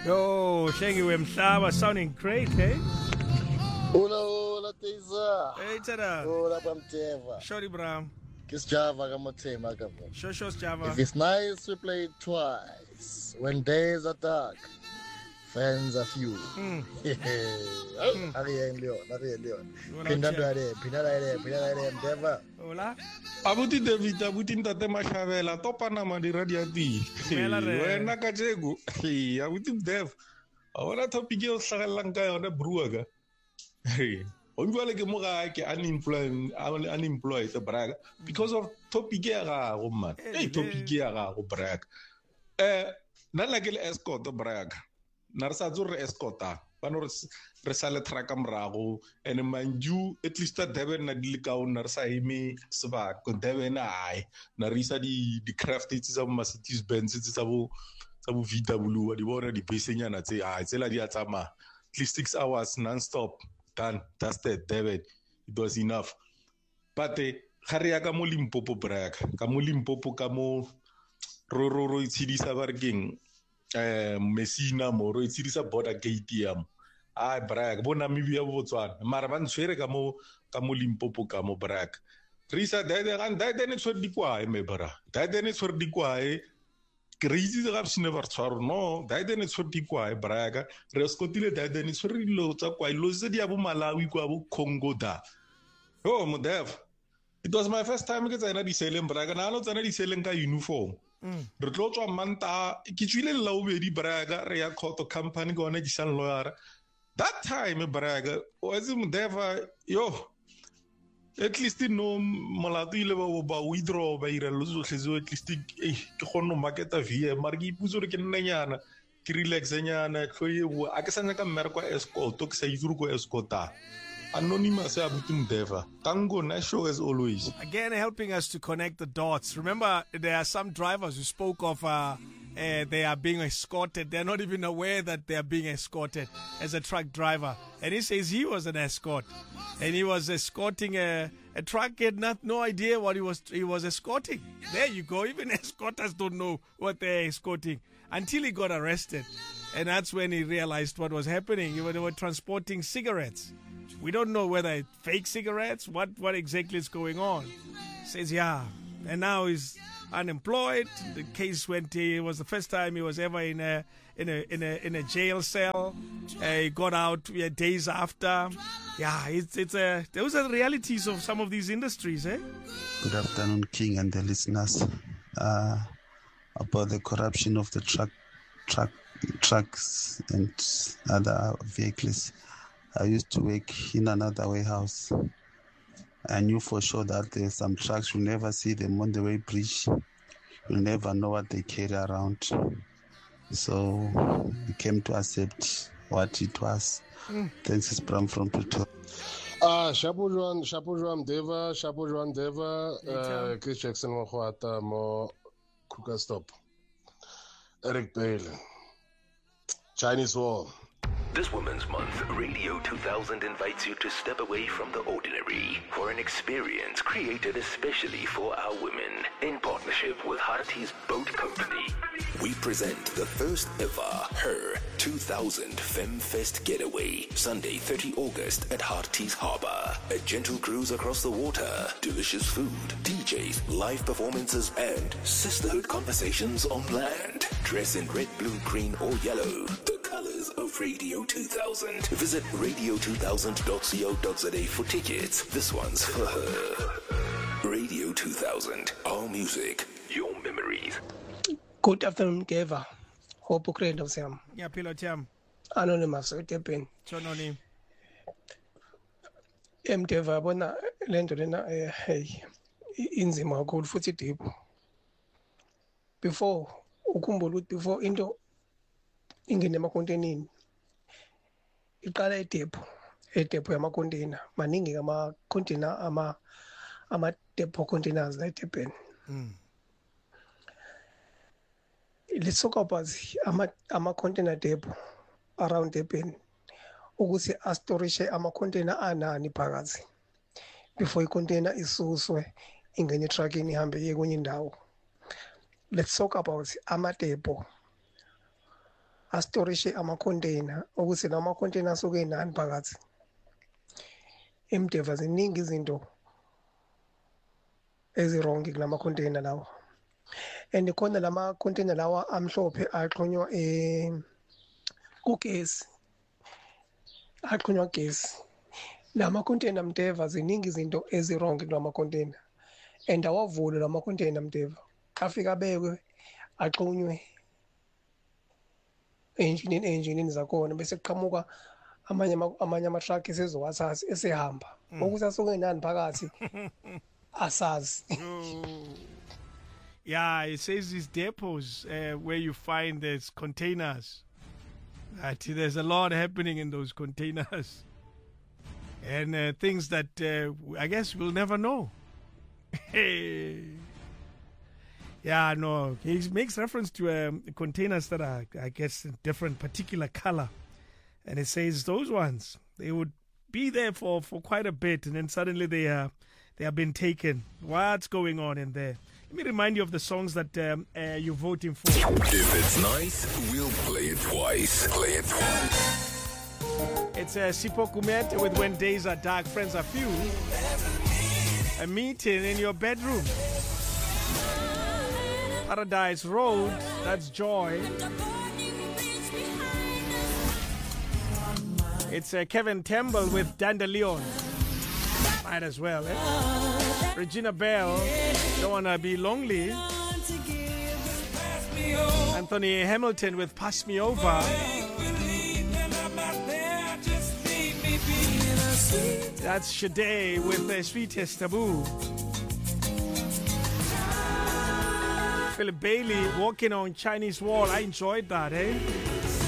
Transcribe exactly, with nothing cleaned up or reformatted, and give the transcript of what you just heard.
Yo, Shengiwe Mhlaba, sounding great, hey? Hola, hola, Teza. Hey, tada. Hola, Bamteva. Shorty Bram. Kiss Java, Gamatema. Show shows Java. If it's nice, we play it twice. When days are dark, friends are few. Mm. Ariel Leon, Ariel Leon. Pinada, Pinada, Pinada, Mteva. Hola. Abuti David, abuti ntate Mashavela, topa nama di radiati. Wena ka jegu. Abuti Dev. Awala topic yo hlagalang ka yona bruaga. Hey. Onjwale ke mo ga ke unemployed unemployed braga because of topic ya ga go man. Hey topic ya ga go braga. Eh na la ke le escort braga. Na re sa tso re escorta. Bano re sa le traka mrago and manju at least at Devon na di ka ona re sa eme seba ko Devon ai na risa di di craft tsa mo Mercedes Benz tsa bo tsa bo V W di bona di besenyana tse ai tsela di a tsama at least six hours non-stop done that's it Devon it was enough but ga re ya ka mo Limpopo break ka mo Limpopo ka mo ro ro ro itshidisa barking eh Messina mo ro itshidisa border gate ya mo ai break bo Namibia bo Botswana mara ba ntshwere ka mo ka mo Limpopo ka mo break risa dede gan dede ne tshwere di kwa e me bra dede ne tshwere di kwa e crazy ga se never tshwaro no dede ne tshwere di kwa e break re skotile dede ne tshwere lo tsa kwa lo se dia bo Malawi kwa bo Congo da oh mo dev it was my first time ke tsena di seleng break na lo tsena di seleng ka uniform re tlo tswa manta ke tswile la o be di break re ya khoto company go ne di san lawyer that time braga was him there yo at least no malato ile ba ba withdraw ba ira lo tshlezo at least eh ke gone marketa via mar ke iputso re ke nnenyana ke relax nyana tloye bo a ke sanya ka mmereko escort to ke sa izuru ko escorta anonymous abutim deva tango na show as always again helping us to connect the dots. Remember there are some drivers who spoke of uh Uh, they are being escorted. They're not even aware that they are being escorted as a truck driver. And he says he was an escort, and he was escorting a, a truck. He had not, no idea what he was he was escorting. There you go. Even escorters don't know what they're escorting until he got arrested, and that's when he realized what was happening. They were, they were transporting cigarettes. We don't know whether it's fake cigarettes. What what exactly is going on? He says yeah, and now he's unemployed. The case went. It was the first time he was ever in a in a in a in a jail cell. Uh, he got out yeah, days after. Yeah, it's it's a. Those are the realities of some of these industries, eh? Good afternoon, King and the listeners. Uh, about the corruption of the truck truck trucks and other vehicles. I used to work in another warehouse. I knew for sure that there's some trucks, you'll never see them on the way bridge. You'll never know what they carry around. So we came to accept what it was. Mm. Thanks, it's Bram from Pretoria. Ah, Shabu Juan, Shabu Juan Deva, Shabu Juan Deva, uh, Chris Jackson Mohuata, Mo Kuka Stop. Eric Bale. Chinese Wall. This Women's Month, Radio two thousand invites you to step away from the ordinary for an experience created especially for our women in partnership with Harties Boat Company. We present the first ever Her two thousand FemFest Getaway, Sunday thirtieth of August at Harties Harbour. A gentle cruise across the water, delicious food, D Js, live performances, and sisterhood conversations on land. Dress in red, blue, green, or yellow. The colors of Radio two thousand. Visit radio two thousand dot co dot za for tickets. This one's for her. Radio two thousand. Our music, your memories. Good afternoon, Geva. Hope you create them. Yeah, pilot jam. Anonymous, what happened? Chononi. Em Geva, bona lento lena eh hey inzima kakhulu futhi deep. Before ukhumbula ukuthi before into ingene emakontenini iqala edepo edepo yamakontina maningi ama container ama ama depo containers la edebheni mm letsoka bazi ama ama container depo around Durban ukuthi a storage ama container anani phakathi before I container isuswe ingene truckini ihambe iye kwenye indawo. Let's talk about ama depo astorishe ama-container ukuthi nama-container asuke enani phakathi. Emdeva ziningi izinto ezirongi kulama-container lawa. And khona lama-container lawa amhlophe axhunywa eh kugesi. Axhunywa gesi. Lama-container Mdeva ziningi izinto ezirongi kulama-container. And awavule lama-container Mdeva. Afika abekwe axhunywe enjinini enjinini zakhona bese kuqhamuka amanye amanye ama-truck esezowathatha esehamba. Ukuthi asuke nani phakathi asazi. Yeah, it says these depots uh, where you find these containers. That there's a lot happening in those containers. And uh, things that uh, I guess we'll never know. Yeah, no. He makes reference to um, containers that are, I guess, in different particular color. And it says those ones, they would be there for, for quite a bit. And then suddenly they, uh, they have been taken. What's going on in there? Let me remind you of the songs that um, uh, you're voting for. If it's nice, we'll play it twice. Play it twice. It's uh, Sipho Kumet with When Days Are Dark, Friends Are Few. A meeting in your bedroom. Paradise Road, that's Joy. It's uh, Kevin Temple with Dandelion. Might as well, eh? Regina Bell, Don't Wanna Be Lonely. Anthony Hamilton with Pass Me Over. That's Sade with The Sweetest Taboo. Philip Bailey, Walking on Chinese Wall. I enjoyed that, eh?